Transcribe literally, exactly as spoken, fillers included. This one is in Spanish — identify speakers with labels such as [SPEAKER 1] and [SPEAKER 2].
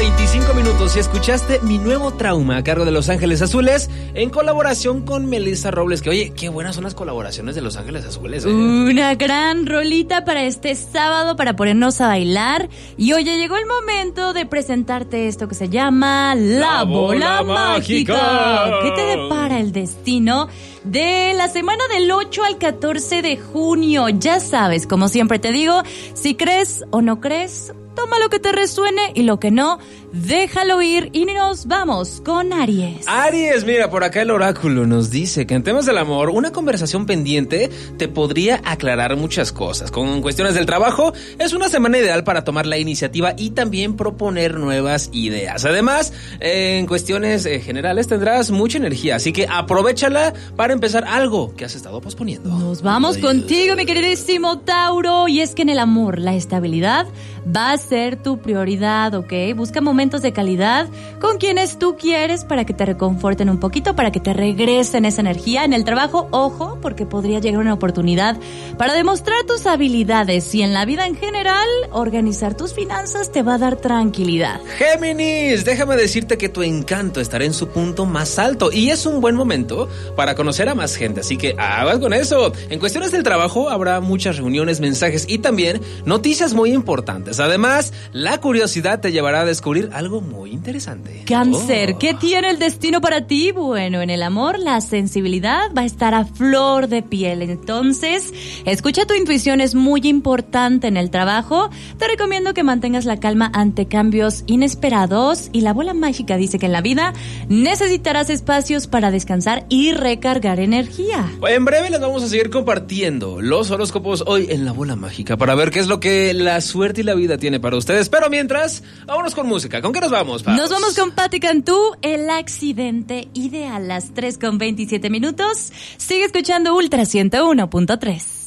[SPEAKER 1] veinticinco minutos y escuchaste Mi Nuevo Trauma a cargo de Los Ángeles Azules en colaboración con Melissa Robles, que oye, qué buenas son las colaboraciones de Los Ángeles Azules, ¿eh?
[SPEAKER 2] Una gran rolita para este sábado para ponernos a bailar. Y oye, llegó el momento de presentarte esto que se llama La, La Bola, Bola Mágica. Mágica. ¿Qué te depara el destino de la semana del ocho al catorce de junio? Ya sabes, como siempre te digo, si crees o no crees, toma lo que te resuene y lo que no, déjalo ir. Y nos vamos con Aries.
[SPEAKER 1] Aries, mira, por acá el oráculo nos dice que en temas del amor, una conversación pendiente te podría aclarar muchas cosas. Con cuestiones del trabajo, es una semana ideal para tomar la iniciativa y también proponer nuevas ideas. Además, eh, en cuestiones eh, generales tendrás mucha energía, así que aprovéchala para empezar algo que has estado posponiendo.
[SPEAKER 2] Nos vamos Ay, contigo, mi queridísimo Tauro. Y es que en el amor, la estabilidad va a ser tu prioridad, ¿ok? Busca momentos de calidad con quienes tú quieres para que te reconforten un poquito, para que te regresen esa energía. En el trabajo, ojo, porque podría llegar una oportunidad para demostrar tus habilidades. Y en la vida en general, organizar tus finanzas te va a dar tranquilidad.
[SPEAKER 1] Géminis, déjame decirte que tu encanto estará en su punto más alto y es un buen momento para conocer a más gente, así que aguas con eso. En cuestiones del trabajo habrá muchas reuniones, mensajes y también noticias muy importantes. Además, la curiosidad te llevará a descubrir algo muy interesante.
[SPEAKER 2] Cáncer,
[SPEAKER 1] oh.
[SPEAKER 2] ¿qué tiene el destino para ti? Bueno, en el amor la sensibilidad va a estar a flor de piel. Entonces, escucha tu intuición, es muy importante. En el trabajo, te recomiendo que mantengas la calma ante cambios inesperados. Y la bola mágica dice que en la vida necesitarás espacios para descansar y recargar energía.
[SPEAKER 1] En breve les vamos a seguir compartiendo los horóscopos hoy en la bola mágica para ver qué es lo que la suerte y la vida tiene para ustedes. Pero mientras, vámonos con música. ¿Con qué nos vamos, Paz?
[SPEAKER 2] Nos vamos con Patti Cantú, El Accidente Ideal, las tres con veintisiete minutos. Sigue escuchando Ultra ciento uno punto tres.